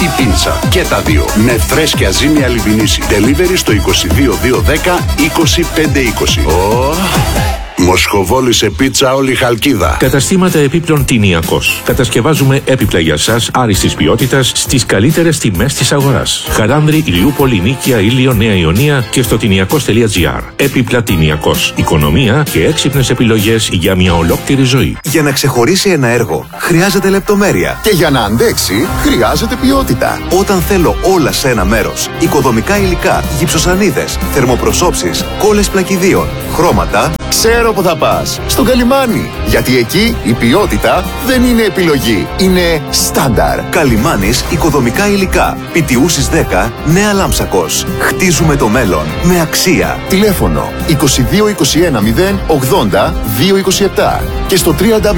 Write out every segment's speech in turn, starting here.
ή πίτσα. Και τα δύο. Με φρέσκια ζύμη Αλιμπινίση. Delivery στο 22210 25520. Μοσχοβόλη σε πίτσα όλη Χαλκίδα. Καταστήματα επίπλων Τηνιακός. Κατασκευάζουμε έπιπλα για σας άριστης ποιότητας στις καλύτερες τιμές της αγοράς. Χαράνδρη, Ηλιούπολη, Νίκαια, Ήλιο, Νέα Ιωνία και στο τηνιακός.gr. Έπιπλα Τηνιακός. Οικονομία και έξυπνες επιλογές για μια ολόκληρη ζωή. Για να ξεχωρίσει ένα έργο χρειάζεται λεπτομέρεια. Και για να αντέξει χρειάζεται ποιότητα. Όταν θέλω όλα σε ένα μέρος, οικοδομικά υλικά, γυψοσανίδες, θερμοπροσώψεις, κόλλες πλακιδίων, χρώματα, ξέρω που θα πας. Στο Καλιμάνι. Γιατί εκεί η ποιότητα δεν είναι επιλογή. Είναι στάνταρ. Καλιμάνις οικοδομικά υλικά. Πιτιούσης 10, Νέα Λάμψακος. Χτίζουμε το μέλλον με αξία. Τηλέφωνο 2221 080 227 και στο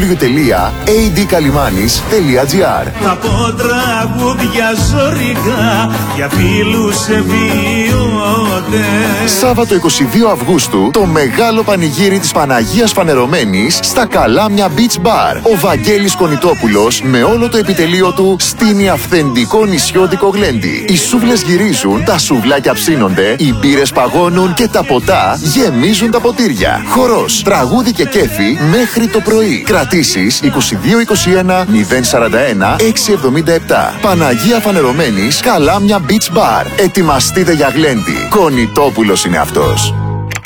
www.adkalimanis.gr. Θα πω τραγούδια ζωρικά για φίλους ευβιώτες. Σάββατο 22 Αυγούστου το μεγάλο πανηγύρι της Παναγίας Φανερωμένης στα Καλάμια Beach Bar. Ο Βαγγέλης Κονιτόπουλος με όλο το επιτελείο του στείνει αυθεντικό νησιώτικο γλέντι. Οι σούβλες γυρίζουν, τα σουβλάκια ψήνονται, οι μπύρες παγώνουν και τα ποτά γεμίζουν τα ποτήρια. Χορός, τραγούδι και κέφι μέχρι το πρωί. Κρατήσεις 2221 041 677. Παναγία Φανερωμένης, Καλάμια Beach Bar. Ετοιμαστείτε για γλέντι. Κονιτόπουλος είναι αυτός.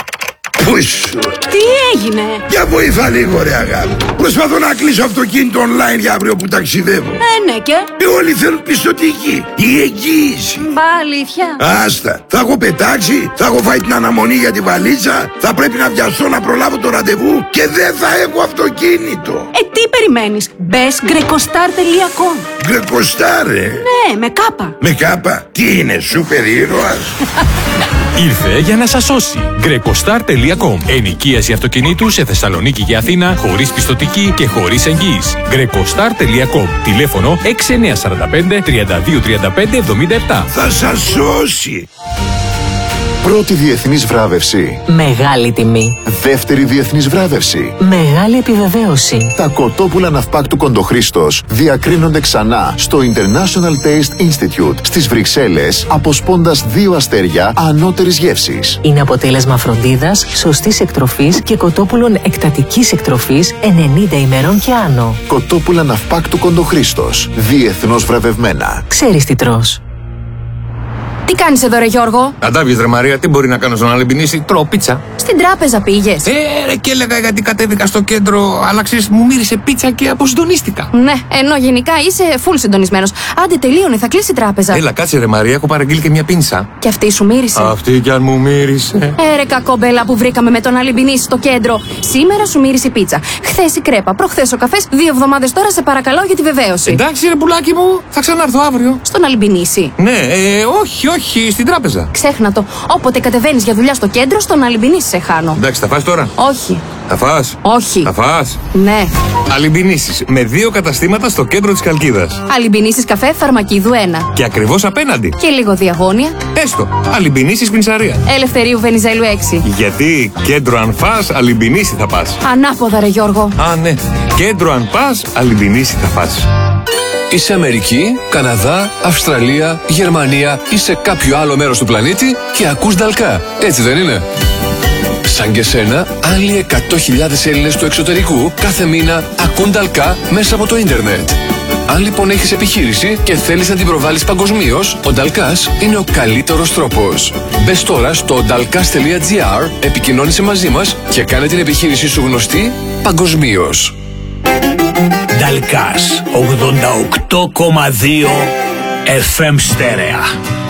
Τι έγινε? Για βοήθα λίγο ρε αγάπη. Προσπαθώ να κλείσω αυτοκίνητο online για αύριο που ταξιδεύω. Ναι και? Όλοι θέλουν πιστωτική. Η εγγύηση. Μπα, αλήθεια? Άστα. Θα έχω πετάξει, θα έχω φάει την αναμονή για τη βαλίτσα, θα πρέπει να βιαστώ να προλάβω το ραντεβού και δεν θα έχω αυτοκίνητο. Τι περιμένεις? Μπες grecoStar.com. GrecoStar, Ναι, με κάπα. Με κάπα. Τι είναι, σούπερ ήρωας? Ήρθε για να σας σώσει. grecoStar.com. Ενοικίαση αυτοκινήτου σε Θεσσαλονίκη και Αθήνα χωρίς πιστωτική και χωρίς εγγύηση. grecoStar.com. Τηλέφωνο 6945 3235 77. Θα σας σώσει. Πρώτη διεθνής βράβευση. Μεγάλη τιμή. Δεύτερη διεθνής βράβευση. Μεγάλη επιβεβαίωση. Τα κοτόπουλα ναυπάκτου Κοντοχρήστος διακρίνονται ξανά στο International Taste Institute στις Βρυξέλλες, αποσπώντας 2 αστέρια ανώτερης γεύσης. Είναι αποτέλεσμα φροντίδας, σωστής εκτροφής και κοτόπουλων εκτατικής εκτροφής 90 ημερών και άνω. Κοτόπουλα ναυπάκτου Κοντοχρήστος. Διεθνώς βραβευμένα. Ξέρεις τι τρως. Τι κάνεις εδώ ρε Γιώργο? Αντάβιες ρε Μαρία, τι μπορεί να κάνω στον Αλιμπινίση? Τρώω πίτσα. Στην τράπεζα πήγες? Ρε και έλεγα γιατί κατέβηκα στο κέντρο, αλλά ξέρεις μου μύρισε πίτσα και αποσυντονίστηκα. Ναι, ενώ γενικά είσαι full συντονισμένος. Άντε τελείωνε, θα κλείσει η τράπεζα. Έλα κάτσε ρε Μαρία, έχω παραγγείλει και μια πίνσα. Και αυτή σου μύρισε? Αυτή κι αν μου μύρισε. Ρε κακόμπελα που βρήκαμε με τον Αλιμπινίση στο κέντρο. Σήμερα σου μύρισε η πίτσα. Χθες η κρέπα, προχθές ο καφές, 2 εβδομάδες τώρα σε παρακαλώ για τη βεβαίωση. Εντάξει ρε πουλάκι μου, θα ξανάρθω αύριο. Στον Αλιμπινίση? Ναι, όχι, στην τράπεζα. Ξέχνα το. Όποτε κατεβαίνεις για δουλειά στο κέντρο, στον Αλιμπινίση σε χάνω. Εντάξει, θα φας τώρα? Όχι. Θα φας? Όχι. Θα φας? Ναι. Αλιμπινίσεις με 2 καταστήματα στο κέντρο της Καλκίδας. Αλιμπινίσεις καφέ Φαρμακίδου 1. Και ακριβώς απέναντι. Και λίγο διαγώνια. Έστω. Αλιμπινίσεις Πινσαρία. Ελευθερίου Βενιζέλου 6. Γιατί κέντρο αν φας, Αλιμπινίση θα πας. Ανάποδα ρε Γιώργο. Α, ναι. Κέντρο αν πας, Αλιμπινίση θα πας. Είσαι Αμερική, Καναδά, Αυστραλία, Γερμανία ή σε κάποιο άλλο μέρος του πλανήτη και ακούς Νταλκά. Έτσι δεν είναι? Σαν και σένα, άλλοι 100.000 Έλληνες του εξωτερικού κάθε μήνα ακούν Νταλκά μέσα από το ίντερνετ. Αν λοιπόν έχεις επιχείρηση και θέλεις να την προβάλλεις παγκοσμίως, ο Νταλκάς είναι ο καλύτερος τρόπος. Μπες τώρα στο dalkas.gr, επικοινώνησε μαζί μας και κάνε την επιχείρησή σου γνωστή παγκοσμίως. Νταλκάς 88,2 FM στέρεα.